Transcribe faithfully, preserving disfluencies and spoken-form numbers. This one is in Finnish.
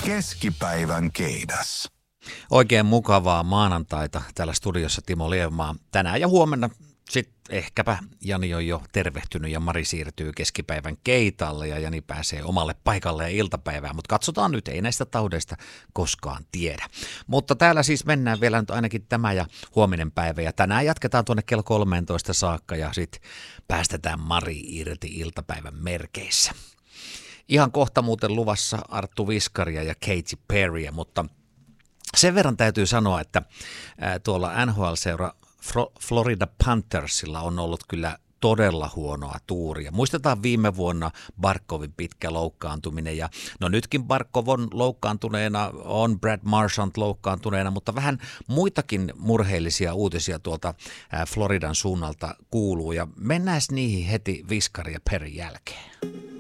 Keskipäivän keidas. Oikein mukavaa maanantaita täällä studiossa Timo Lievmaa. Tänään ja huomenna sitten ehkäpä Jani on jo tervehtynyt ja Mari siirtyy keskipäivän keitalle ja Jani pääsee omalle paikalle ja iltapäivään. Mutta katsotaan nyt, ei näistä taudeista koskaan tiedä. Mutta täällä siis mennään vielä nyt ainakin tämä ja huominen päivä ja tänään jatketaan tuonne kello kolmetoista saakka ja sitten päästetään Mari irti iltapäivän merkeissä. Ihan kohta muuten luvassa Arttu Viskaria ja Katy Perryä, mutta sen verran täytyy sanoa, että tuolla N H L-seura Florida Panthersilla on ollut kyllä todella huonoa tuuria. Muistetaan viime vuonna Barkovin pitkä loukkaantuminen ja no nytkin Barkov on loukkaantuneena, on Brad Marchand loukkaantuneena, mutta vähän muitakin murheellisia uutisia tuolta Floridan suunnalta kuuluu ja mennään niihin heti Viskari ja Perry jälkeen.